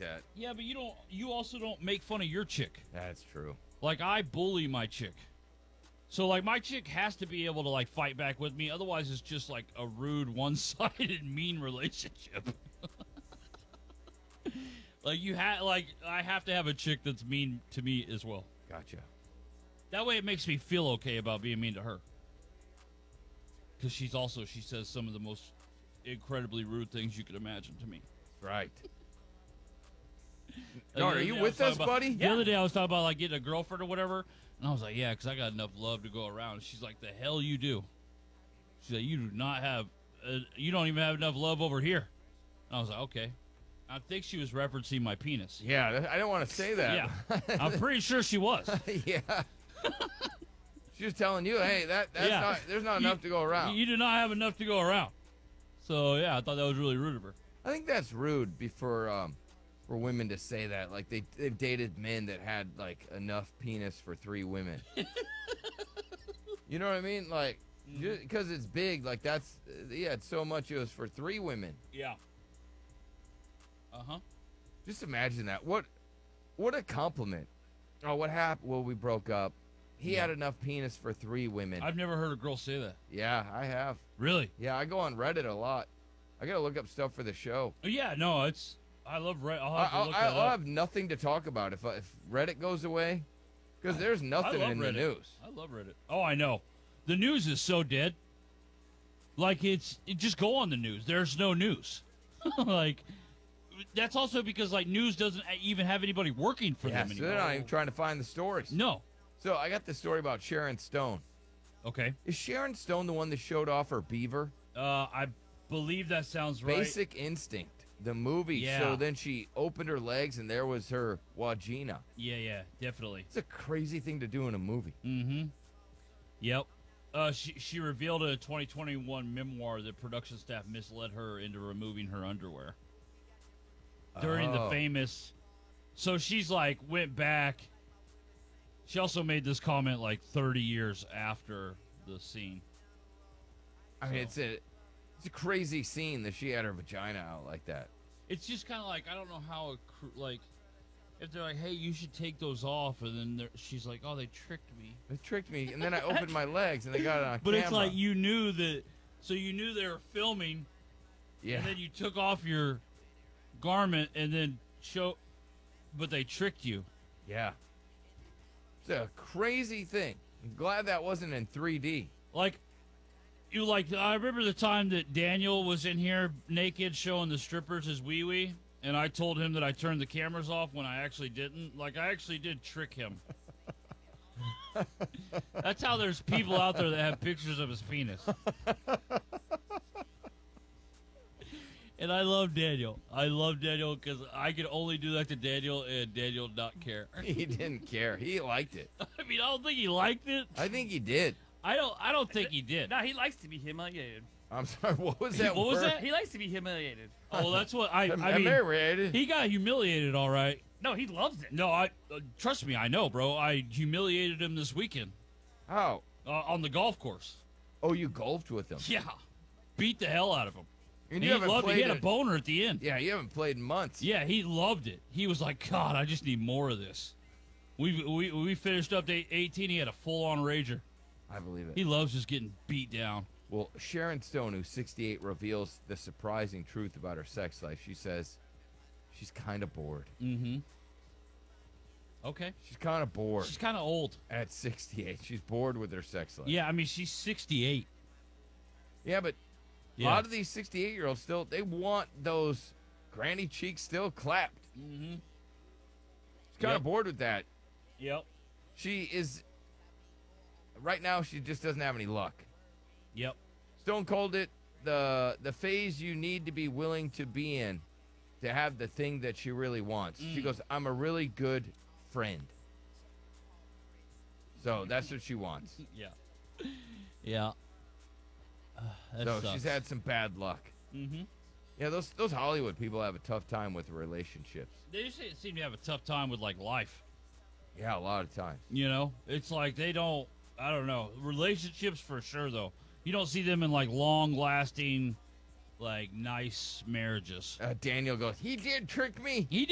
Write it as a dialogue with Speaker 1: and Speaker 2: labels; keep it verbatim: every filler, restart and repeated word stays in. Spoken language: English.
Speaker 1: that.
Speaker 2: Yeah, but you don't. You also don't make fun of your chick.
Speaker 1: That's true.
Speaker 2: Like, I bully my chick. So, like, my chick has to be able to, like, fight back with me. Otherwise, it's just, like, a rude, one-sided, mean relationship. Like, you have, like, I have to have a chick that's mean to me as well.
Speaker 1: Gotcha.
Speaker 2: That way it makes me feel okay about being mean to her. Because she's also, she says some of the most incredibly rude things you could imagine to me.
Speaker 1: Right.
Speaker 2: Like,
Speaker 1: No, are you with us,
Speaker 2: about,
Speaker 1: buddy?
Speaker 2: The other day I was talking about, like, getting a girlfriend or whatever. And I was like, yeah, because I got enough love to go around. She's like, the hell you do. She's like, you do not have, uh, you don't even have enough love over here. And I was like, okay. I think she was referencing my penis.
Speaker 1: Yeah, I don't want to say that.
Speaker 2: Yeah. I'm pretty sure she was.
Speaker 1: Yeah. She was telling you, hey, that that's
Speaker 2: Yeah.
Speaker 1: not, there's not
Speaker 2: You-
Speaker 1: enough to go around.
Speaker 2: You do not have enough to go around. So, yeah, I thought that was really rude of her.
Speaker 1: I think that's rude be- for um for women to say that. Like they they've dated men that had like enough penis for three women. You know what I mean? Like because it's big, like that's uh, yeah, it's so much it was for three women.
Speaker 2: Yeah. Uh-huh.
Speaker 1: Just imagine that. What what a compliment. Oh, what happened? Well, we broke up. He
Speaker 2: Yeah.
Speaker 1: had enough penis for three women.
Speaker 2: I've never heard a girl say that.
Speaker 1: Yeah, I have.
Speaker 2: Really?
Speaker 1: Yeah, I go on Reddit a lot. I gotta look up stuff for the show.
Speaker 2: Oh, yeah, no, it's, I love Reddit. I'll
Speaker 1: I,
Speaker 2: have to
Speaker 1: I'll,
Speaker 2: look
Speaker 1: I'll
Speaker 2: that up.
Speaker 1: have nothing to talk about if if Reddit goes away, because there's nothing
Speaker 2: I love
Speaker 1: in
Speaker 2: Reddit.
Speaker 1: the news.
Speaker 2: I love Reddit. Oh, I know. The news is so dead. Like, it's, it just go on the news. There's no news. Like, that's also because, like, news doesn't even have anybody working for
Speaker 1: Yeah,
Speaker 2: them
Speaker 1: so
Speaker 2: anymore.
Speaker 1: they're not even trying to find the stories.
Speaker 2: No.
Speaker 1: So I got this story about Sharon Stone.
Speaker 2: Okay.
Speaker 1: Is Sharon Stone the one that showed off her beaver?
Speaker 2: Uh, I believe that sounds right.
Speaker 1: Basic Instinct, the movie.
Speaker 2: Yeah.
Speaker 1: So then she opened her legs and there was her vagina.
Speaker 2: Yeah, yeah, definitely.
Speaker 1: It's a crazy thing to do in a movie.
Speaker 2: Mm-hmm. Yep. Uh, she she revealed in a twenty twenty-one memoir that production staff misled her into removing her underwear during the
Speaker 1: Oh.
Speaker 2: famous. So she's like went back. She also made this comment like thirty years after the scene.
Speaker 1: I mean,
Speaker 2: So-
Speaker 1: it's a it's a crazy scene that she had her vagina out like that.
Speaker 2: It's just kind of like I don't know how a cr- like if they're like, hey, you should take those off, and then they're- she's like, oh, they tricked me.
Speaker 1: It tricked me, and then I opened my legs and they got it on
Speaker 2: But
Speaker 1: camera.
Speaker 2: it's like you knew that, so you knew they were filming,
Speaker 1: yeah.
Speaker 2: and then you took off your garment and then show, but they tricked you.
Speaker 1: Yeah. It's a crazy thing. I'm glad that wasn't in three D.
Speaker 2: Like, you like, I remember the time that Daniel was in here naked showing the strippers his wee wee, and I told him that I turned the cameras off when I actually didn't. Like, I actually did trick him. That's how there's people out there that have pictures of his penis. And I love Daniel. I love Daniel because I could only do that to Daniel and Daniel not care.
Speaker 1: He didn't care. He liked it.
Speaker 2: I mean, I don't think he liked it.
Speaker 1: I think he did.
Speaker 2: I don't. I don't think he did.
Speaker 3: No, he likes to be humiliated.
Speaker 1: I'm sorry. What was that?
Speaker 2: What was
Speaker 1: word?
Speaker 2: that?
Speaker 3: He likes to be humiliated.
Speaker 2: Oh, well, that's what I.
Speaker 1: I'm,
Speaker 2: I
Speaker 1: I'm
Speaker 2: mean,
Speaker 1: married.
Speaker 2: he got humiliated, all right.
Speaker 3: No, he loves it.
Speaker 2: No, I uh, trust me. I know, bro. I humiliated him this weekend
Speaker 1: How?
Speaker 2: uh, on the golf course.
Speaker 1: Oh, you golfed with him.
Speaker 2: Yeah, beat the hell out of him.
Speaker 1: And
Speaker 2: he
Speaker 1: you haven't
Speaker 2: loved it. He
Speaker 1: played
Speaker 2: had a
Speaker 1: it-
Speaker 2: boner at the end.
Speaker 1: Yeah, you haven't played in months.
Speaker 2: Yeah, he loved it. He was like, God, I just need more of this. We we we finished up to eighteen. He had a full on rager.
Speaker 1: I believe it.
Speaker 2: He loves just getting beat down.
Speaker 1: Well, Sharon Stone, who's sixty-eight, reveals the surprising truth about her sex life. She says she's kind of bored.
Speaker 2: Mm-hmm. Okay.
Speaker 1: She's kind of bored
Speaker 2: She's kind of old.
Speaker 1: at sixty-eight. She's bored with her sex life.
Speaker 2: Yeah, I mean, she's sixty-eight.
Speaker 1: Yeah, but a
Speaker 2: Yeah.
Speaker 1: lot of these sixty-eight-year-olds still, they want those granny cheeks still clapped.
Speaker 2: Mm-hmm.
Speaker 1: She's kind of
Speaker 2: Yep.
Speaker 1: bored with that.
Speaker 2: Yep.
Speaker 1: She is, right now, she just doesn't have any luck.
Speaker 2: Yep.
Speaker 1: Stone called it the the phase you need to be willing to be in to have the thing that she really wants. She
Speaker 2: Mm.
Speaker 1: goes, I'm a really good friend. So that's what she wants.
Speaker 2: Yeah. Yeah. Uh, that
Speaker 1: so
Speaker 2: sucks.
Speaker 1: she's had some bad luck.
Speaker 2: Mm-hmm.
Speaker 1: Yeah, those those Hollywood people have a tough time with relationships.
Speaker 2: They just seem to have a tough time with like life.
Speaker 1: Yeah, a lot of times.
Speaker 2: You know, it's like they don't. I don't know. Relationships for sure, though. You don't see them in like long-lasting, like nice marriages.
Speaker 1: Uh, Daniel goes, he did trick me.
Speaker 2: He